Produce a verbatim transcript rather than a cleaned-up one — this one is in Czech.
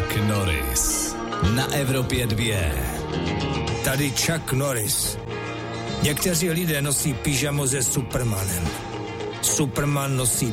Chuck Norris na Evropě dva. Tady Chuck Norris. Někteří lidé nosí pyžamo se Supermanem. Superman nosí